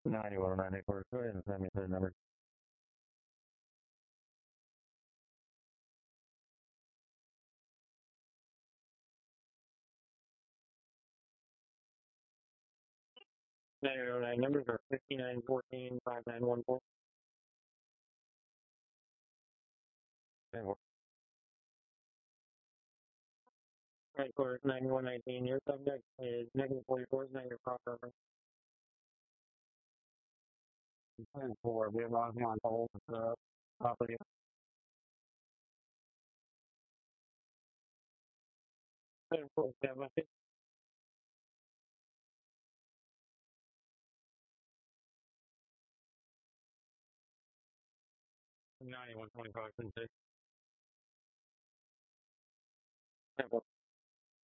9194, go ahead and send me the number. Numbers are 5914 5914. Right, course 9119. Your subject is negative 44, is not your proper number. 4, we have lost on hold, property. 747, 9125, 10.